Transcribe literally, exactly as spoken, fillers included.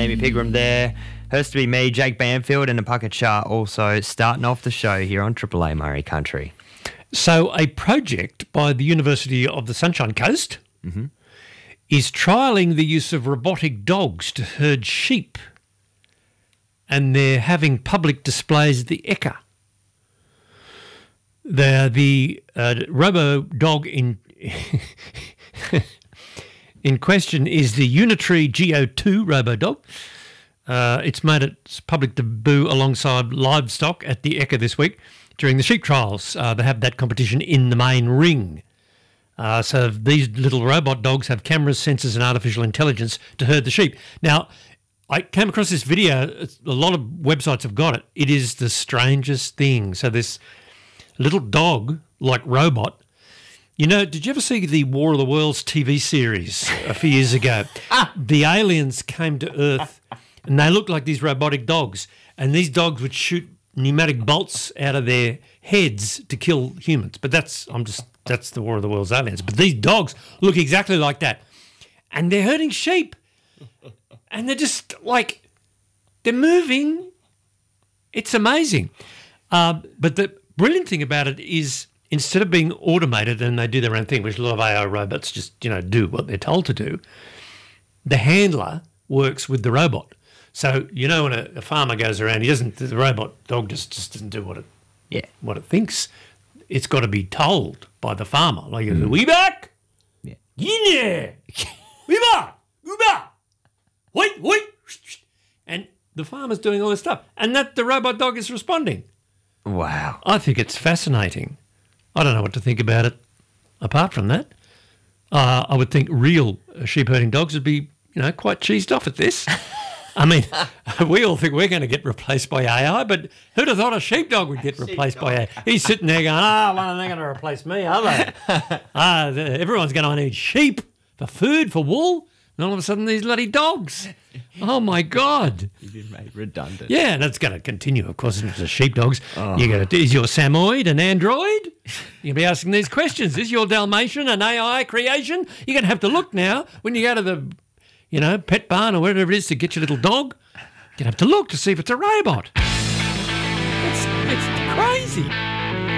Amy Pigram there. Has to be me, Jake Banfield, and Apaka Shah also starting off the show here on Triple A Murray Country. So a project by the University of the Sunshine Coast mm-hmm. is trialling the use of robotic dogs to herd sheep, and they're having public displays at the Ekka. They're the uh, robo dog in in question is the Unitree G O two robo dog. Uh, it's made its public debut alongside livestock at the Ekka this week during the sheep trials. Uh, they have that competition in the main ring. Uh, so these little robot dogs have cameras, sensors and artificial intelligence to herd the sheep. Now, I came across this video. A lot of websites have got it. It is the strangest thing. So this little dog, like robot, you know, did you ever see the War of the Worlds T V series a few years ago? The aliens came to Earth and they looked like these robotic dogs, and these dogs would shoot pneumatic bolts out of their heads to kill humans. But that's, I'm just, that's the War of the Worlds aliens. But these dogs look exactly like that. And they're herding sheep. And they're just like, they're moving. It's amazing. Uh, but the brilliant thing about it is instead of being automated and they do their own thing, which a lot of A I robots just, you know, do what they're told to do, the handler works with the robot. So, you know, when a, a farmer goes around, he doesn't, the robot dog just, just doesn't do what it, yeah. what it thinks. It's got to be told by the farmer. Like, mm. we back? Yeah. Yeah. We back. We back. Wait, wait. And the farmer's doing all this stuff. And that the robot dog is responding. Wow. I think it's fascinating. I don't know what to think about it apart from that. Uh, I would think real sheep herding dogs would be, you know, quite cheesed off at this. I mean, we all think we're going to get replaced by A I, but who'd have thought a sheepdog would get replaced by A I? He's sitting there going, ah, oh, well, they're going to replace me, are they? Ah, everyone's going to need sheep for food, for wool, and all of a sudden these bloody dogs. Oh, my God. You've been made redundant. Yeah, and it's going to continue, of course, into sheepdogs. Oh. You're going to, is your Samoyed an android? You'll be asking these questions. Is your Dalmatian an A I creation? You're going to have to look now when you go to the, you know, pet barn or wherever it is to get your little dog. You're going to have to look to see if it's a robot. It's, it's crazy.